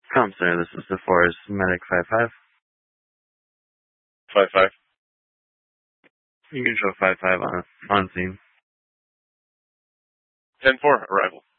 Center, this is DeForest, Medic 5-5. 5-5. You can show 5-5 on scene. 10-4, arrival.